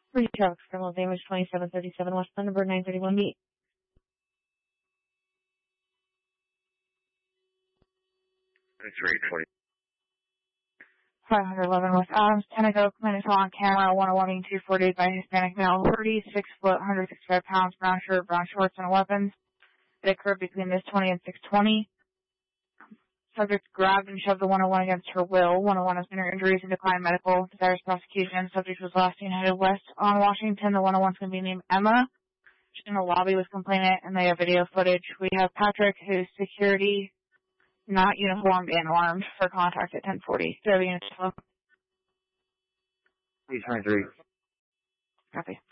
Retail criminal damage 2737 West Thunderbird 931B. 320. 511 West Adams, Tenneco, Minnesota on camera, 101 248 by Hispanic male, 36 foot, 165 pounds, brown shirt, brown shorts, and weapons. It occurred between this 20 and 620. Subject grabbed and shoved the 101 against her will. 101 has minor injuries and declined medical. Desires prosecution. Subject was last seen headed west on Washington. The 101 is going to be named Emma. She's in the lobby with complainant, and they have video footage. We have Patrick, who's security, not uniformed and armed, for contact at 1040. Do you have any info? 323. Copy.